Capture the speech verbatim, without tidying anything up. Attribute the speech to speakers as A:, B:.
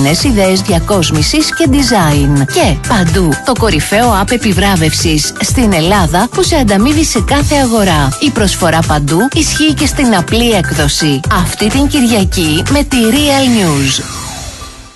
A: φθηνές ιδέες διακόσμησης και design. Και παντού το κορυφαίο app επιβράβευσης στην Ελλάδα που σε ανταμείβει σε κάθε αγορά. Η προσφορά παντού ισχύει και στην απλή έκδοση. Αυτή την Κυριακή με τη Real News.